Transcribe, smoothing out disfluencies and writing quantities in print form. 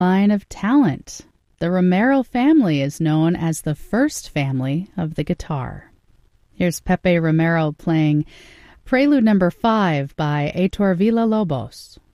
line of talent. The Romero family is known as the first family of the guitar. Here's Pepe Romero playing Prelude No. 5 by Heitor Villa-Lobos.